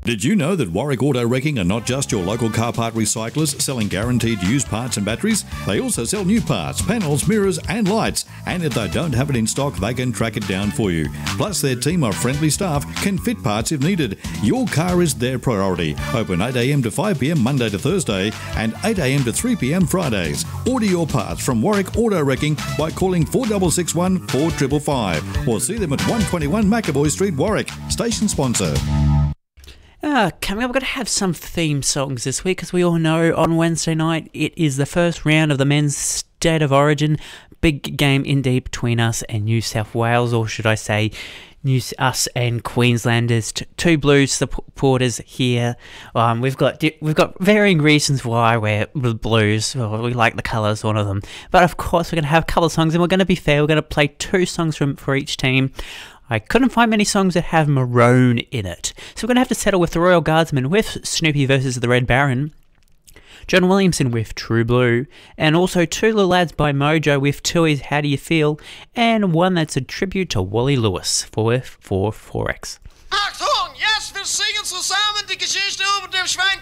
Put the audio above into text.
Did you know that Warwick Auto Wrecking are not just your local car part recyclers selling guaranteed used parts and batteries? They also sell new parts, panels, mirrors and lights. And if they don't have it in stock, they can track it down for you. Plus, their team of friendly staff can fit parts if needed. Your car is their priority. Open 8am to 5pm Monday to Thursday and 8am to 3pm Fridays. Order your parts from Warwick Auto Wrecking by calling 4661 4555 or see them at 121 McAvoy Street, Warwick. Station sponsor. Coming up, we're going to have some theme songs this week. As we all know, on Wednesday night, it is the first round of the men's State of Origin. Big game indeed between us and New South Wales, or should I say, us and Queenslanders. Two Blues supporters here. We've got varying reasons why we're Blues. Well, we like the colours, one of them. But of course, we're going to have a couple of songs, and we're going to be fair. We're going to play two songs for each team. I couldn't find many songs that have Maroon in it, so we're going to have to settle with the Royal Guardsmen with Snoopy versus the Red Baron, John Williamson with True Blue, and also Two Little Lads by Mojo with Tooheys How Do You Feel, and one that's a tribute to Wally Lewis for 4X. Achtung, jetzt wir singen zusammen die Geschichte über den Schwein